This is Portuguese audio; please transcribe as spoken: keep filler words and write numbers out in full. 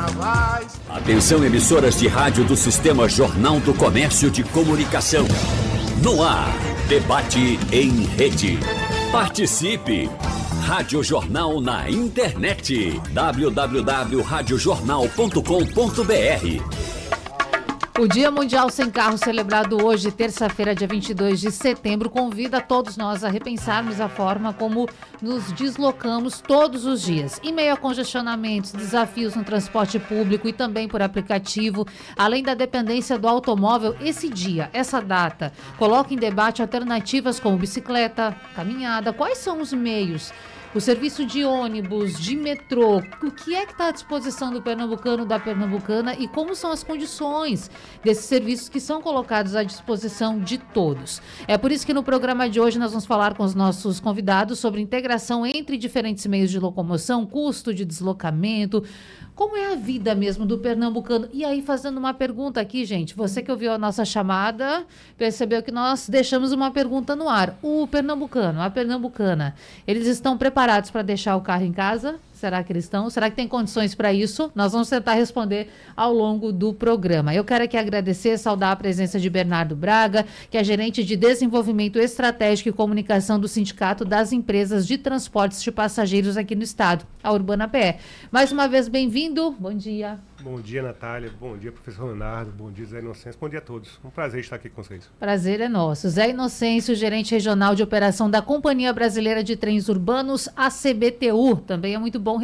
carnavais. Atenção, emissoras de rádio do Sistema Jornal do Comércio de Comunicação. No ar, debate em rede. Participe! Rádio Jornal na internet. w w w ponto rádio jornal ponto com ponto b r. O Dia Mundial Sem Carro, celebrado hoje, terça-feira, dia vinte e dois de setembro, convida todos nós a repensarmos a forma como nos deslocamos todos os dias. Em meio a congestionamentos, desafios no transporte público e também por aplicativo, além da dependência do automóvel, esse dia, essa data, coloca em debate alternativas como bicicleta, caminhada. Quais são os meios? O serviço de ônibus, de metrô, o que é que está à disposição do pernambucano, da pernambucana e como são as condições desses serviços que são colocados à disposição de todos. É por isso que no programa de hoje nós vamos falar com os nossos convidados sobre integração entre diferentes meios de locomoção, custo de deslocamento, como é a vida mesmo do pernambucano. E aí, fazendo uma pergunta aqui, gente, você que ouviu a nossa chamada, percebeu que nós deixamos uma pergunta no ar. O pernambucano, a pernambucana, eles estão preparados para deixar o carro em casa? Será que eles estão? Será que tem condições para isso? Nós vamos tentar responder ao longo do programa. Eu quero aqui agradecer, saudar a presença de Bernardo Braga, que é gerente de desenvolvimento estratégico e comunicação do Sindicato das Empresas de Transportes de Passageiros aqui no estado, a Urbana P E. Mais uma vez, bem-vindo. Bom dia. Bom dia, Natália. Bom dia, professor Leonardo. Bom dia, Zé Inocêncio. Bom dia a todos. Um prazer estar aqui com vocês. Prazer é nosso. Zé Inocêncio, gerente regional de operação da Companhia Brasileira de Trens Urbanos, a C B T U. Também é muito bom